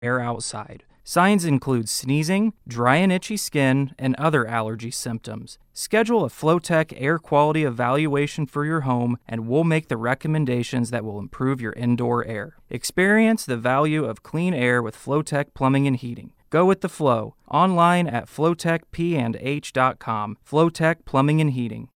air outside. Signs include sneezing, dry and itchy skin, and other allergy symptoms. Schedule a Flowtech air quality evaluation for your home, and we'll make the recommendations that will improve your indoor air. Experience the value of clean air with Flowtech Plumbing and Heating. Go with the flow. Online at flowtechp&h.com. Flowtech Plumbing and Heating.